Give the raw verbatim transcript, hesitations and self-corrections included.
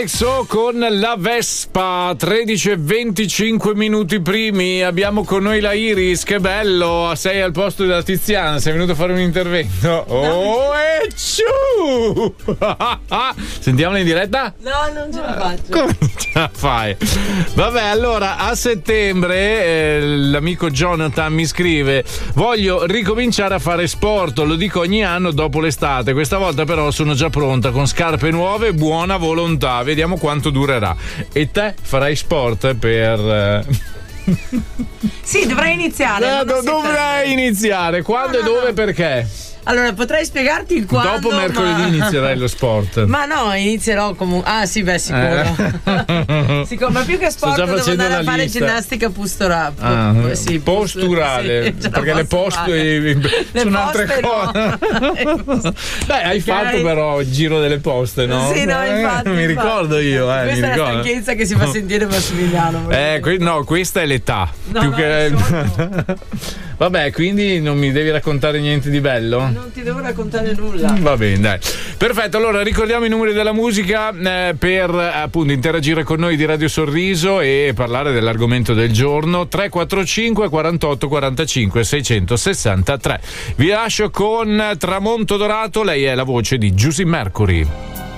Alex O con la Vespa, tredici e venticinque minuti primi. Abbiamo con noi la Iris, che bello, sei al posto della Tiziana, sei venuto a fare un intervento. Oh, e ciu! Sentiamola in diretta? No, non ce la faccio. Come ce la fai? Vabbè, allora a settembre eh, l'amico Jonathan mi scrive: voglio ricominciare a fare sport, lo dico ogni anno dopo l'estate, questa volta però sono già pronta con scarpe nuove e buona volontà, vediamo quanto durerà. E te farai sport per... Eh... Sì, dovrei iniziare. Eh, do- dovrei iniziare. Quando no, no, e dove, no. Perché? Allora, potrei spiegarti il quando. Dopo mercoledì ma... inizierai lo sport. Ma no, inizierò comunque. Ah, sì, beh, sicuro. Eh. Sicuro, ma più che sport devo andare a fare lista. Ginnastica postura. Ah, sì, posturale. Sì, perché le poste sono altre cose. No. Beh, hai fatto però il giro delle poste, no? Sì, no, infatti. Mi infatti. ricordo io. Eh, questa mi è la stanchezza che si fa sentire Massimiliano. Eh, que- no, questa è l'età. No, più no, che... Vabbè, quindi non mi devi raccontare niente di bello? Non ti devo raccontare nulla. Va bene, dai. Perfetto, allora ricordiamo i numeri della musica eh, per appunto interagire con noi di Radio Sorriso e parlare dell'argomento del giorno. Tre quattro cinque quarantotto quarantacinque seicentosessantatré. Vi lascio con Tramonto Dorato, lei è la voce di Giusy Mercury.